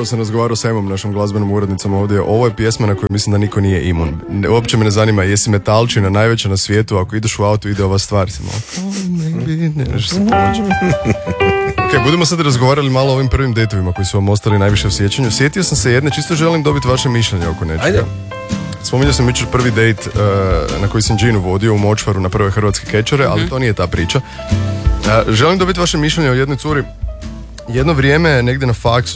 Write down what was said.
upravo sam razgovarao sa Emom, našom glazbenom urednicom ovdje. Ovo je pjesma na koju mislim da niko nije imun. Uopće me ne zanima, jesi metalčina najveća na svijetu, ako ideš u auto ide ova stvar. Ok, budemo sad razgovarali malo o ovim prvim dateovima koji su vam ostali najviše u sjećanju. Sjetio sam se jedne, čisto želim dobiti vaše mišljenje oko nečega. Ajde. Spominjao sam jučer prvi date na koji sam Ginu vodio u Močvaru na prve hrvatske kečere, ali to nije ta priča. Želim dobiti vaše mišljenje o jednoj curi. Jedno vrijeme negdje na faksu